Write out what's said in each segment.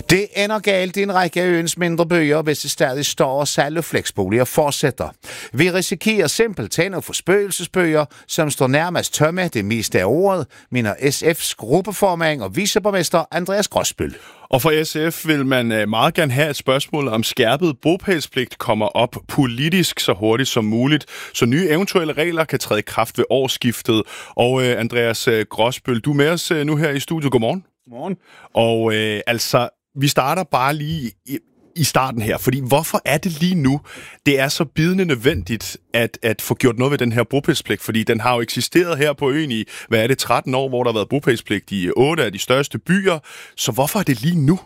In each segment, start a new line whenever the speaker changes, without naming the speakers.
Det ender galt i en række af øens mindre byer, hvis det stadig står og salg af fleksboliger fortsætter. Vi risikerer simpelthen at få spøgelsesbøger, som står nærmest tømme det meste af året, mener SF's gruppeformand og viceborgmester Andreas Grosbøll.
Og for SF vil man meget gerne have et spørgsmål om skærpet bopælspligt kommer op politisk så hurtigt som muligt, så nye eventuelle regler kan træde i kraft ved årsskiftet. Og Andreas Grosbøll, du er med os nu her i studiet. Godmorgen.
Godmorgen.
Og vi starter bare lige i starten her, fordi hvorfor er det lige nu, det er så bidende nødvendigt at få gjort noget ved den her bopælspligt, fordi den har jo eksisteret her på øen i, 13 år, hvor der har været bopælspligt i 8 af de største byer, så hvorfor er det lige nu?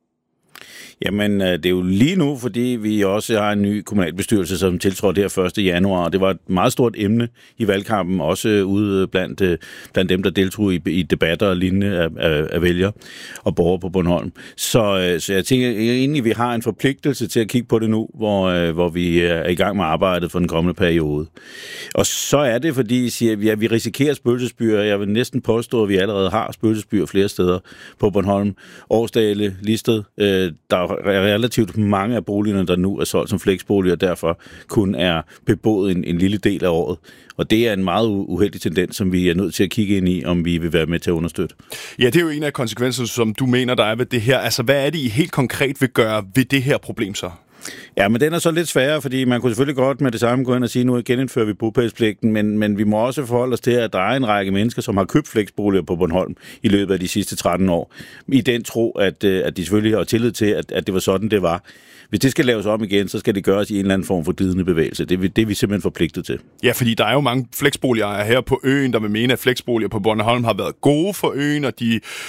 Jamen, det er jo lige nu, fordi vi også har en ny kommunalbestyrelse, som tiltrådte her 1. januar, og det var et meget stort emne i valgkampen, også ude blandt dem, der deltog i debatter og lignende af vælgere og borgere på Bornholm. Så jeg tænker egentlig, vi har en forpligtelse til at kigge på det nu, hvor vi er i gang med arbejdet for den kommende periode. Og så er det, fordi siger, vi risikerer spøgelsesbyer. Jeg vil næsten påstå, at vi allerede har spøgelsesbyer flere steder på Bornholm. Årsdale, Listed, der er relativt mange af boligerne, der nu er solgt som fleksboliger, og derfor kun er beboet en lille del af året. Og det er en meget uheldig tendens, som vi er nødt til at kigge ind i, om vi vil være med til at understøtte.
Ja, det er jo en af konsekvenserne, som du mener, der er ved det her. Altså, hvad er det, I helt konkret vil gøre ved det her problem så?
Ja, men den er så lidt sværere, fordi man kunne selvfølgelig godt med det samme gå ind og sige, nu genindfører vi bopælspligten, men vi må også forholde os til, at der er en række mennesker, som har købt fleksboliger på Bornholm i løbet af de sidste 13 år. I den tro, at de selvfølgelig har tillid til, at det var sådan, det var. Hvis det skal laves om igen, så skal det gøres i en eller anden form for glidende bevægelse. Det er vi simpelthen forpligtet til.
Ja, fordi der er jo mange fleksboligejere her på øen, der vil mene, at fleksboliger på Bornholm har været gode for øen, og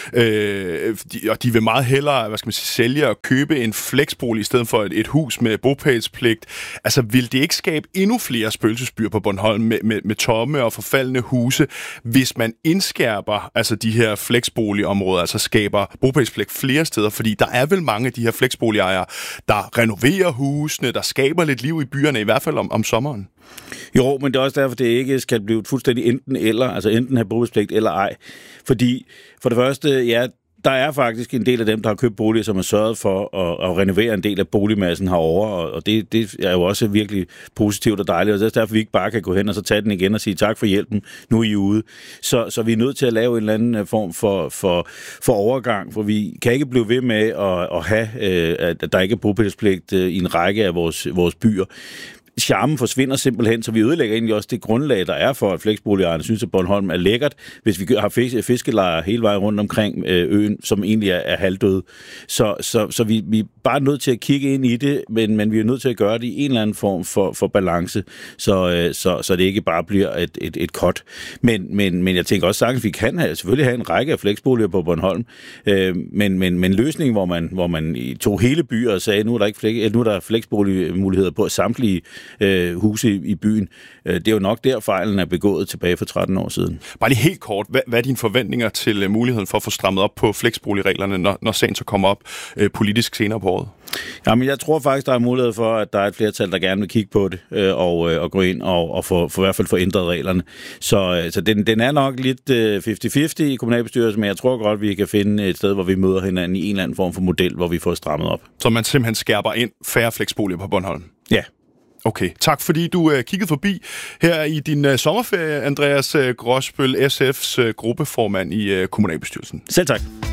de vil meget hellere, sælge og købe en fleksbolig i stedet for et hus med bopælspligt. Altså, vil det ikke skabe endnu flere spøgelsesbyer på Bornholm med tomme og forfaldne huse, hvis man indskærper altså de her fleksboligområder, altså skaber bopælspligt flere steder? Fordi der er vel mange af de her fleksboligejere, der renoverer husene, der skaber lidt liv i byerne, i hvert fald om sommeren.
Jo, men det er også derfor, det ikke skal blive fuldstændig enten eller, altså enten have bopælspligt eller ej. Fordi for det første, ja, der er faktisk en del af dem, der har købt boliger, som har sørget for at renovere en del af boligmassen herovre, og det er jo også virkelig positivt og dejligt, og det er derfor, vi ikke bare kan gå hen og så tage den igen og sige tak for hjælpen, nu er I ude. Så vi er nødt til at lave en eller anden form for overgang, for vi kan ikke blive ved med at have, at der ikke er bopælspligt i en række af vores byer. Charmen forsvinder simpelthen, så vi ødelægger egentlig også det grundlag, der er for, at fleksboligejerne synes, at Bornholm er lækkert, hvis vi har fiskelejre hele vejen rundt omkring øen, som egentlig er halvdøde. Så vi er bare nødt til at kigge ind i det, men vi er nødt til at gøre det i en eller anden form for balance, så det ikke bare bliver et cut. Men jeg tænker også sagtens, at vi kan selvfølgelig have en række af fleksboliger på Bornholm, men løsningen, hvor man tog hele byer og sagde, nu er der fleksboligmuligheder på samtlige huse i byen. Det er jo nok der, fejlen er begået tilbage for 13 år siden.
Bare lige helt kort, hvad er dine forventninger til muligheden for at få strammet op på fleksboligreglerne, når sagen så kommer op politisk senere på året?
Jamen, jeg tror faktisk, der er mulighed for, at der er et flertal, der gerne vil kigge på det og gå ind og for i hvert fald få ændret reglerne. Så den er nok lidt 50-50 i kommunalbestyrelsen, men jeg tror godt, vi kan finde et sted, hvor vi møder hinanden i en eller anden form for model, hvor vi får strammet op. Så
man simpelthen skærper ind færre fleksboliger på Bornholm?
Ja.
Okay, tak fordi du kiggede forbi her i din sommerferie, Andreas Grosbøll, SF's gruppeformand i kommunalbestyrelsen.
Selv tak.